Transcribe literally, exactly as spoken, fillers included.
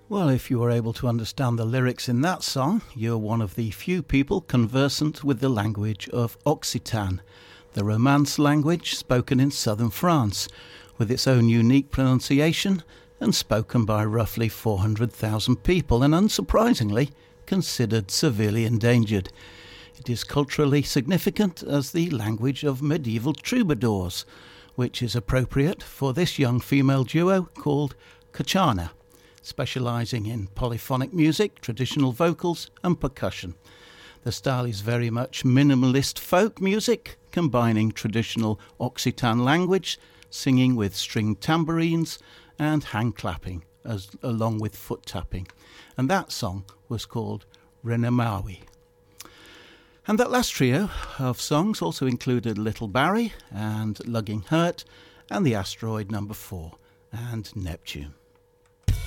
Well, if you were able to understand the lyrics in that song, you're one of the few people conversant with the language of Occitan, the Romance language spoken in southern France, with its own unique pronunciation and spoken by roughly four hundred thousand people, and unsurprisingly considered severely endangered. It is culturally significant as the language of medieval troubadours, which is appropriate for this young female duo called Kachana, specialising in polyphonic music, traditional vocals and percussion. The style is very much minimalist folk music, combining traditional Occitan language, singing with string tambourines and hand clapping, as, along with foot tapping. And that song was called Renemawi. And that last trio of songs also included Little Barry and Lugging Hurt and the Asteroid Number four and Neptune.